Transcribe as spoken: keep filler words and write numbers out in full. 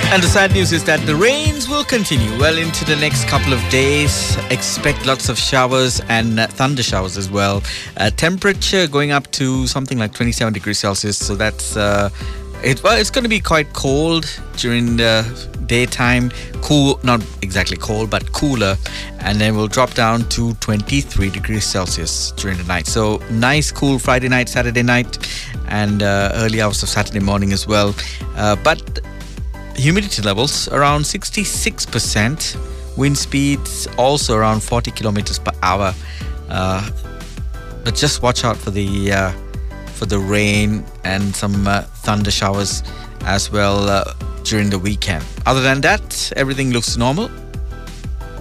And the sad news is that the rains will continue well into the next couple of days. Expect lots of showers and uh, thunder showers as well. Uh, temperature going up to something like twenty-seven degrees Celsius. So that's uh, it. Well, it's going to be quite cold during the daytime. Cool, not exactly cold, but cooler. And then we'll drop down to twenty-three degrees Celsius during the night. So nice, cool Friday night, Saturday night, and uh, early hours of Saturday morning as well. Uh, but humidity levels around sixty-six percent. Wind speeds also around forty kilometers per hour. Uh, but just watch out for the uh, for the rain and some uh, thunder showers as well uh, during the weekend. Other than that, everything looks normal.